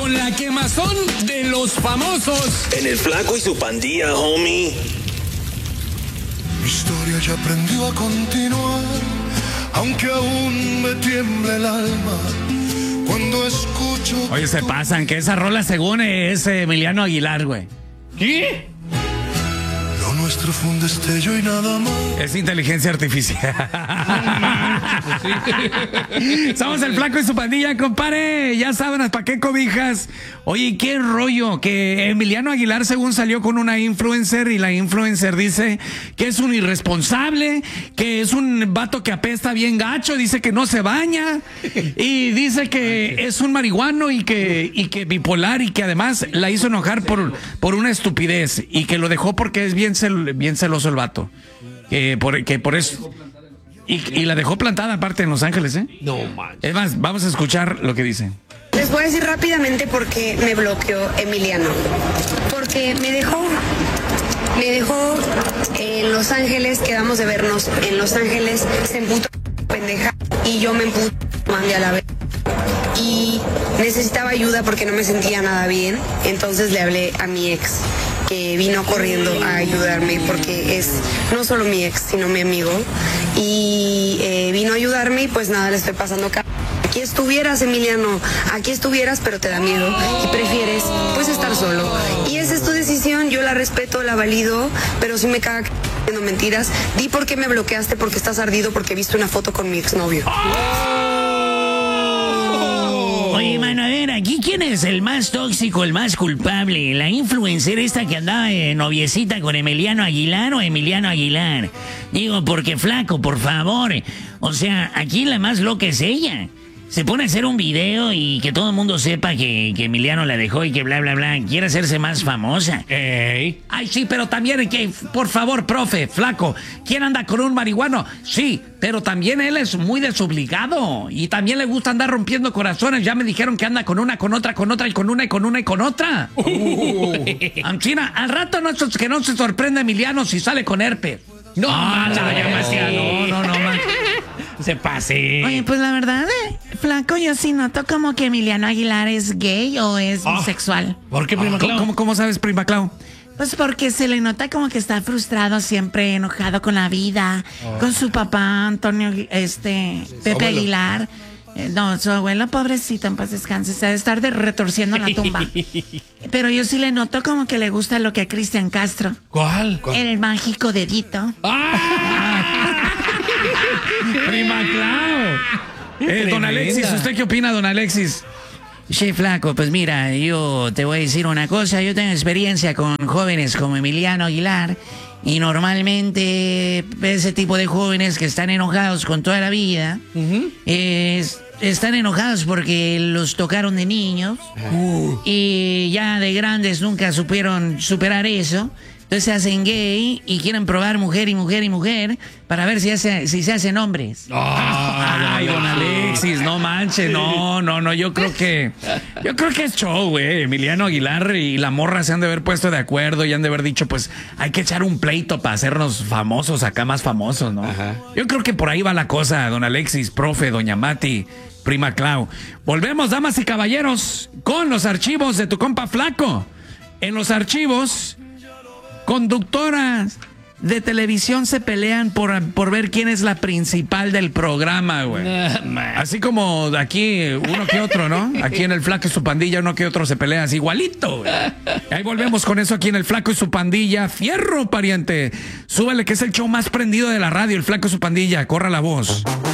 con la quemazón de los famosos. En el Flaco y su Pandilla, homie. Mi historia ya aprendió a continuar, aunque aún me tiembla el alma cuando escucho. Oye, se pasan, que esa rola según es Emiliano Aguilar, güey. ¿Qué? Lo nuestro fue un destello y nada más. Es inteligencia artificial. Somos el Flaco y su Pandilla, compadre. Ya saben, ¿para qué cobijas? Oye, qué rollo que Emiliano Aguilar según salió con una influencer y la influencer dice que es un irresponsable, que es un vato que apesta bien gacho, dice que no se baña y dice que es un marihuano y que bipolar y que además la hizo enojar por una estupidez y que lo dejó porque es bien celoso el vato. Que por eso... Y la dejó plantada aparte en Los Ángeles, ¿eh? No manches. Es más, vamos a escuchar lo que dice. Les voy a decir rápidamente por qué me bloqueó Emiliano. Porque me dejó en Los Ángeles, quedamos de vernos en Los Ángeles, se emputó pendeja y yo me emputé, mandé a la vez. Y necesitaba ayuda porque no me sentía nada bien, entonces le hablé a mi ex, que vino corriendo a ayudarme porque es no solo mi ex, sino mi amigo. Y vino a ayudarme y pues nada, le estoy pasando acá. Aquí estuvieras, Emiliano, aquí estuvieras, pero te da miedo y prefieres pues estar solo. Y esa es tu decisión, yo la respeto, la valido, pero si me caga diciendo mentiras, di por qué me bloqueaste, porque estás ardido, porque viste una foto con mi exnovio. Oye, mano, a ver, aquí quién es el más tóxico, el más culpable, la influencer esta que andaba de noviecita con Emiliano Aguilar o Emiliano Aguilar. Digo, porque Flaco, por favor, o sea, aquí la más loca es ella. Se pone a hacer un video y que todo el mundo sepa que Emiliano la dejó y que bla, bla, bla. Quiere hacerse más famosa. Ey. Ay, sí, pero también que, por favor, profe, Flaco, ¿quién anda con un marihuano? Sí, pero también él es muy desobligado y también le gusta andar rompiendo corazones. Ya me dijeron que anda con una, con otra, con otra y con una y con una y con otra. Anchina, al rato que no se sorprenda Emiliano si sale con herpes. No, no, man. Se pase. Oye, pues la verdad, Flaco, yo sí noto como que Emiliano Aguilar es gay o es bisexual. ¿Por qué, prima Clau? ¿Cómo sabes, prima Clau? Pues porque se le nota como que está frustrado, siempre enojado con la vida, con su papá, Antonio, Pepe Aguilar. No, su abuelo, pobrecito, en paz descanse, se debe estar retorciendo en la tumba. Pero yo sí le noto como que le gusta lo que a Cristian Castro. ¿Cuál? El mágico dedito. Prima Clau. Don Alexis, ¿usted qué opina, don Alexis? Sí, Flaco, pues mira, yo te voy a decir una cosa. Yo tengo experiencia con jóvenes como Emiliano Aguilar y normalmente ese tipo de jóvenes que están enojados con toda la vida, están enojados porque los tocaron de niños y ya de grandes nunca supieron superar eso. Entonces se hacen gay y quieren probar mujer y mujer y mujer para ver si se hacen hombres. Ay, don Alexis, no manche, no, yo creo que es show, güey. Emiliano Aguilar y la morra se han de haber puesto de acuerdo y han de haber dicho, pues, hay que echar un pleito para hacernos famosos, acá más famosos, ¿no? Ajá. Yo creo que por ahí va la cosa, don Alexis, profe, doña Mati, prima Clau. Volvemos, damas y caballeros, con los archivos de tu compa Flaco. En los archivos, conductoras de televisión se pelean por ver quién es la principal del programa, güey. Así como aquí uno que otro, ¿no? Aquí en el Flaco y su Pandilla uno que otro se pelea así igualito, güey. Ahí volvemos con eso aquí en el Flaco y su Pandilla. Fierro, pariente. Súbele que es el show más prendido de la radio, el Flaco y su Pandilla. Corra la voz.